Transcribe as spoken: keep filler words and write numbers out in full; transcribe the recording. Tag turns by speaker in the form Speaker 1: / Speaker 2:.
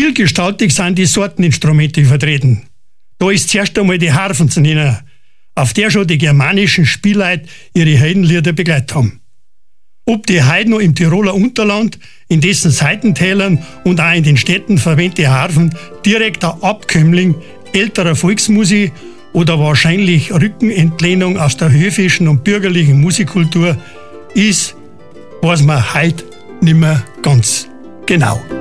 Speaker 1: Vielgestaltig sind die Sorteninstrumente vertreten. Da ist zuerst einmal die Harfen zu nennen, auf der schon die germanischen Spielleute ihre Heidenlieder begleitet haben. Ob die heute noch im Tiroler Unterland, in dessen Seitentälern und auch in den Städten verwendete Harfen direkt ein Abkömmling älterer Volksmusik oder wahrscheinlich Rückenentlehnung aus der höfischen und bürgerlichen Musikkultur ist, weiß man heute nicht mehr ganz genau.